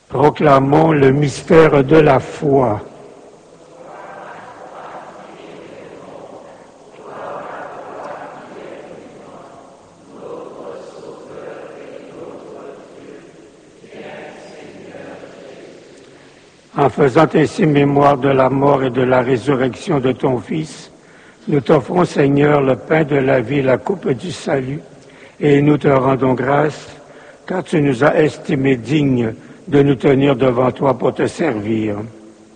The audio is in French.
Proclamons le mystère de la foi. En faisant ainsi mémoire de la mort et de la résurrection de ton Fils, nous t'offrons, Seigneur, le pain de la vie, la coupe du salut, et nous te rendons grâce, car tu nous as estimés dignes de nous tenir devant toi pour te servir.